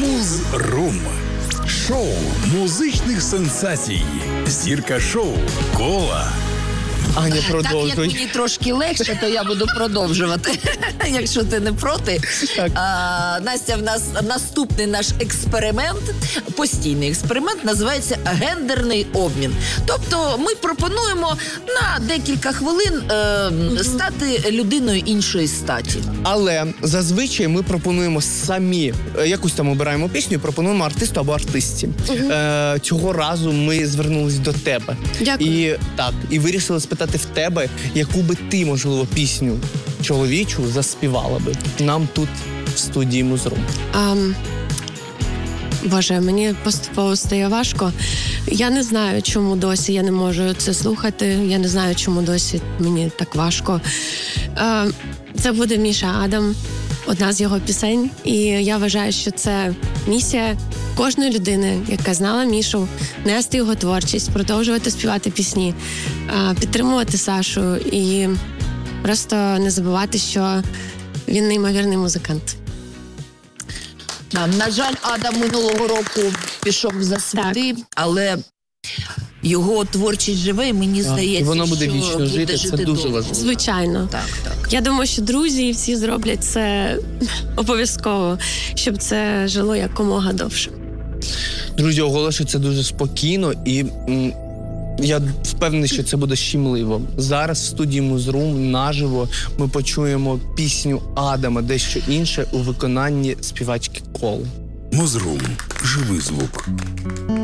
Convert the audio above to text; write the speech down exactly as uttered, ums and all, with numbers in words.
Муз-рум. Шоу музичних сенсацій. Зірка шоу Кола. Аня, Так, продовжуй. як мені трошки легше, то я буду продовжувати, якщо ти не проти. А, Настя, в нас наступний наш експеримент, постійний експеримент, називається гендерний обмін. Тобто ми пропонуємо на декілька хвилин е, стати людиною іншої статі. Але зазвичай ми пропонуємо самі, е, якусь там обираємо пісню і пропонуємо артисту або артистці. Е, цього разу ми звернулись до тебе. Дякую. І так, і вирішили спитати в тебе, яку би ти, можливо, пісню чоловічу заспівала би нам тут в студії Муз-рум. Um, Боже, мені поступово стає важко. Я не знаю, чому досі я не можу це слухати. Я не знаю, чому досі мені так важко. Uh, це буде Міша Адам, одна з його пісень. І я вважаю, що це місія кожної людини, яка знала Мішу, нести його творчість, продовжувати співати пісні, uh, підтримувати Сашу і просто не забувати, що він неймовірний музикант. А, На жаль, Адам минулого року пішов за світи, але його творчість живе, і мені здається, і воно буде що вічно буде жити, це дуже довго. важливо. Звичайно. Так, так. Я думаю, що друзі всі зроблять це обов'язково, щоб це жило якомога довше. Друзі, оголошую це дуже спокійно і м, я впевнений, що це буде щемливо. Зараз в студії Муз-рум наживо ми почуємо пісню Адама «Дещо інше» у виконанні співачки Коли. Муз-рум. Живий звук.